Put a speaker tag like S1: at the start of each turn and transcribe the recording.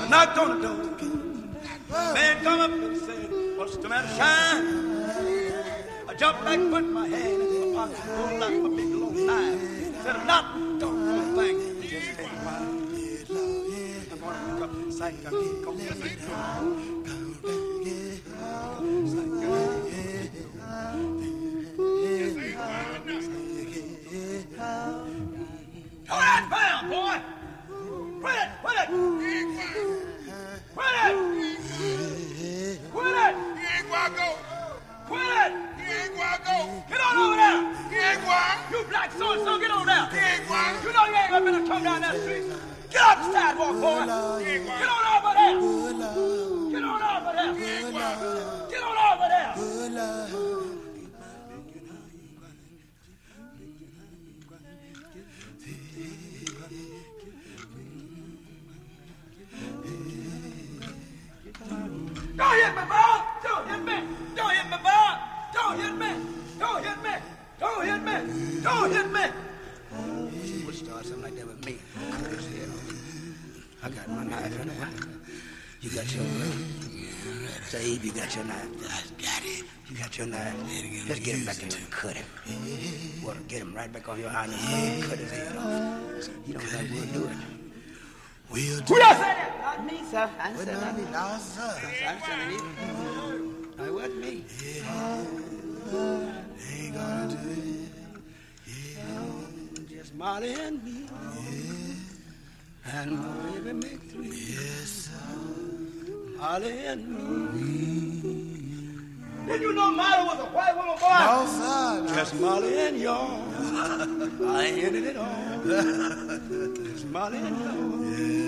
S1: knocked on the door. Man come up and said, what's the matter, Shine? I jumped back, put my hand in my pocket, pulled out my big long knife. Said, I'm not doing thing. Just stay quiet. I'm going to pick up the sack. I'm going to get it. All right, found, boy. Quit it. Quit it. Quit it. Quit it.
S2: He ain't gonna go.
S1: Quit it.
S2: He ain't gonna go.
S1: Get on over there.
S2: He ain't gonna.
S1: You black so-and-so, get on there.
S2: He ain't gonna.
S1: You know you ain't gonna come down that street. Get off the sidewalk, boy. Get on over there. Get on over there. Get on over there. Don't hit me, boy! Don't hit me! Don't hit me, boy! Don't hit me! Don't hit me! Don't hit me! Don't hit me! You would start something like that with me. I got my knife in there. You got your knife. Save, you got your knife. I got it. You got your knife. Let's get him back in there and cut him. Well, get him right back on your island and cut his head off. You don't think we'll do it.
S3: We'll do
S1: Who else said that? Not me, sir. I
S3: it.
S1: said that.
S3: No, sir.
S1: I'm saying it. No, it wasn't me.
S3: Ain't gonna do it.
S1: Just Molly and me. And baby make three.
S3: Yes, sir.
S1: Molly and me. Did you know Molly was a white woman, boy?
S3: No, sir.
S1: Just Molly and y'all. I ended it all. Just Molly and y'all.